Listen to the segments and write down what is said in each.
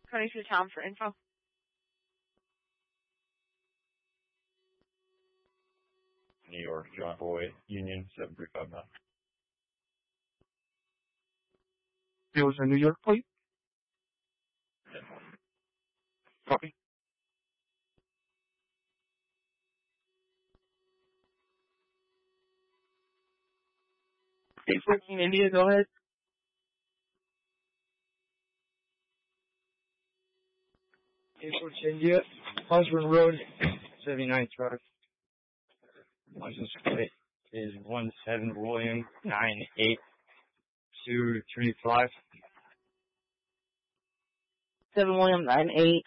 22 Tom for info. New York, John Boy, Union 7359. It was a New York plate? Copy. 814 India, go ahead. 814 India, Osborne Road, 79th Drive. License plate is 17 William 98235. 7 William 98.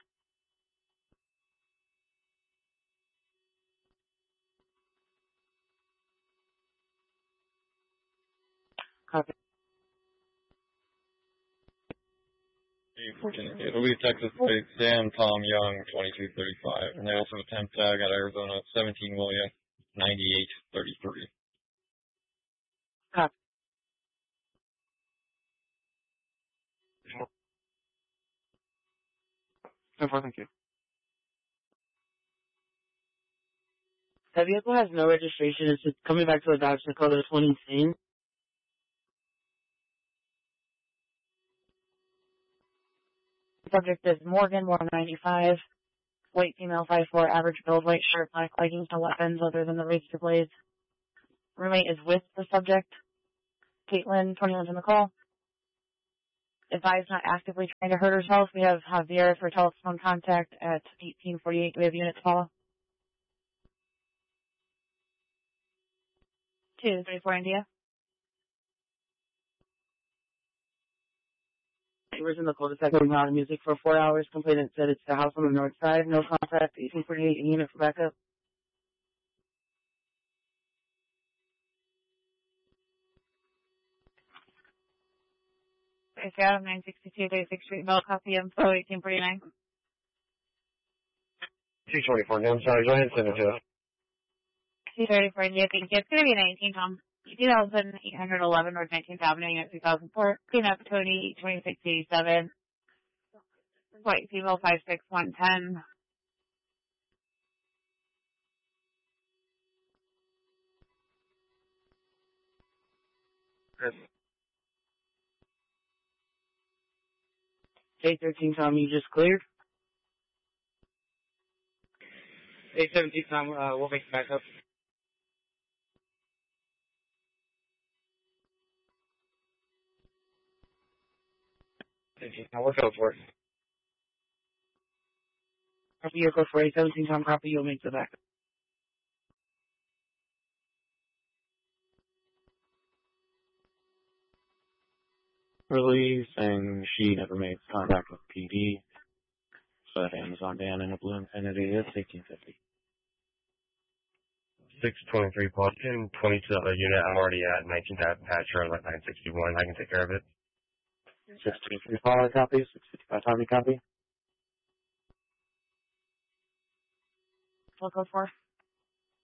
Copy. It'll be Texas plate Sam Tom Young 2235, and they also have a temp tag at Arizona 17 William 9833. Copy. No, thank you. That vehicle has no registration. It's just coming back to a Dodge Dakota 2010. Subject is Morgan, 195. White female, 5'4", average build, white shirt, black leggings, no weapons other than the razor blades. Roommate is with the subject. Caitlin, 21's on the call. Advised not actively trying to hurt herself. We have Javier for telephone contact at 1848. Do we have units call? 234 India. He was in the cul-de-sac going loud music for 4 hours. Complainant said it's the house on the north side. No contact. 1848 unit for backup. It's Adam 962 36th Street, Bell, copy info 1849. 224, I'm sorry, go ahead and send it to us. 234 India, thank you. It's going to be 19, Tom. 2,811 North 19th Avenue, Unit 2004. Clean up Tony, 2687. White female, 56110. Yes. 813, Tom, you just cleared? 817, Tom, we'll make it back up. Now we'll go for it. Copy, you'll go for 817, Tom, copy, you'll make the backup. Really saying she never made contact with PD. So that Amazon Dan in a blue Infinity is 1850. 623 Boston, 22 unit. I'm already at 19th Ave Patcher, like 961. I can take care of it. 623 Paula copy, 655 Tommy copy. We'll go for